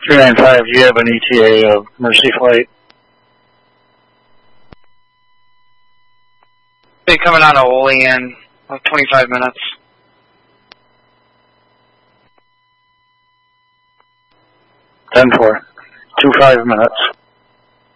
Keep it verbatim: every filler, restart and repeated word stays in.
three nine five, do you have an E T A of Mercy Flight? Be coming on a Woolley in like twenty-five minutes. ten four. Two five minutes.